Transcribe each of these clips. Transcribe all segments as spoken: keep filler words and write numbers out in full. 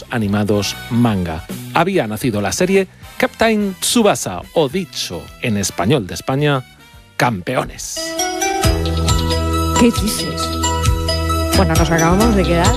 animados manga. Había nacido la serie Captain Tsubasa, o dicho en español de España, Campeones. ¿Qué dices? Bueno, nos acabamos de quedar.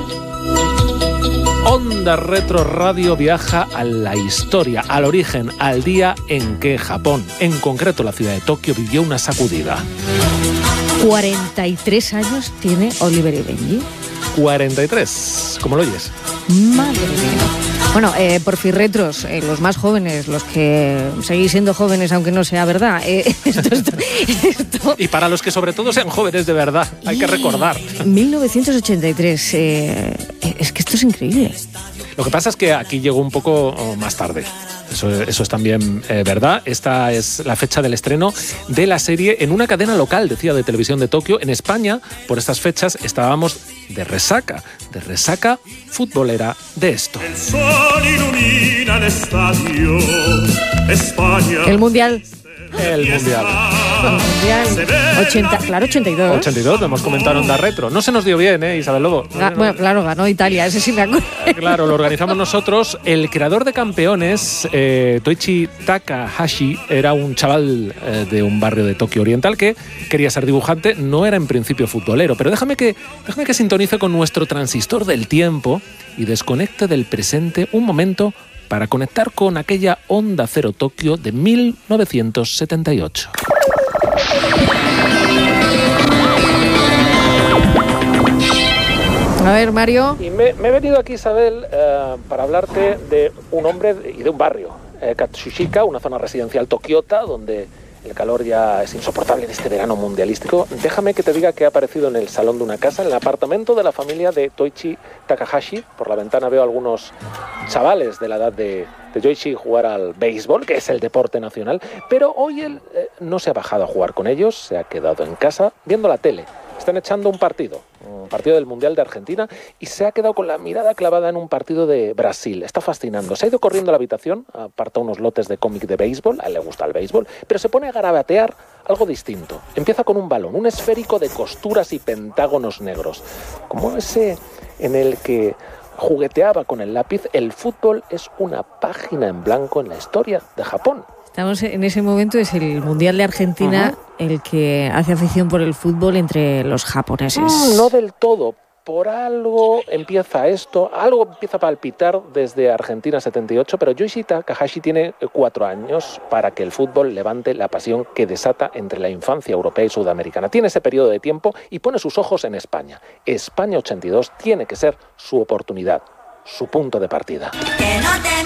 Onda Retro Radio viaja a la historia, al origen, al día en que Japón, en concreto la ciudad de Tokio, vivió una sacudida. cuarenta y tres años tiene Oliver y Benji. cuarenta y tres, ¿cómo lo oyes? Madre mía. Bueno, eh, porfirretros, eh, los más jóvenes, los que seguís siendo jóvenes aunque no sea verdad. Eh, esto, esto, esto. Y para los que sobre todo sean jóvenes de verdad, hay que recordar. mil novecientos ochenta y tres, eh, es que esto es increíble. Lo que pasa es que aquí llegó un poco más tarde. Eso, eso es también eh, verdad. Esta es la fecha del estreno de la serie en una cadena local, decía, de televisión de Tokio. En España, por estas fechas, estábamos de resaca, de resaca futbolera de esto. El sol ilumina el estadio, España. El Mundial. El Mundial. El Mundial. ochenta, claro, ochenta y dos. ochenta y dos, lo hemos comentado en Onda Retro. No se nos dio bien, ¿eh, Isabel Lobo? Ga- bueno, claro, ganó Italia, ese sí me acuerdo. Claro, lo organizamos nosotros. El creador de Campeones, eh, Toichi Takahashi, era un chaval eh, de un barrio de Tokio Oriental que quería ser dibujante. No era en principio futbolero, pero déjame que, déjame que sintonice con nuestro transistor del tiempo y desconecte del presente un momento para conectar con aquella Onda Cero Tokio de mil novecientos setenta y ocho. A ver, Mario. Y me, me he venido aquí, Isabel, eh, para hablarte de un hombre y de un barrio, eh, Katsushika, una zona residencial tokiota, donde el calor ya es insoportable en este verano mundialístico. Déjame que te diga que ha aparecido en el salón de una casa, en el apartamento de la familia de Toichi Takahashi. Por la ventana veo algunos chavales de la edad de, de Toichi jugar al béisbol, que es el deporte nacional, pero hoy él eh, no se ha bajado a jugar con ellos, se ha quedado en casa viendo la tele. Están echando un partido, un partido del Mundial de Argentina, y se ha quedado con la mirada clavada en un partido de Brasil. Está fascinando. Se ha ido corriendo a la habitación, aparta unos lotes de cómic de béisbol, a él le gusta el béisbol, pero se pone a garabatear algo distinto. Empieza con un balón, un esférico de costuras y pentágonos negros, como ese en el que jugueteaba con el lápiz. El fútbol es una página en blanco en la historia de Japón. Estamos en ese momento, es el Mundial de Argentina, uh-huh, el que hace afición por el fútbol entre los japoneses. Mm, no del todo. Por algo empieza esto, algo empieza a palpitar desde Argentina setenta y ocho, pero Toichi Takahashi tiene cuatro años para que el fútbol levante la pasión que desata entre la infancia europea y sudamericana. Tiene ese periodo de tiempo y pone sus ojos en España. España ochenta y dos tiene que ser su oportunidad, su punto de partida.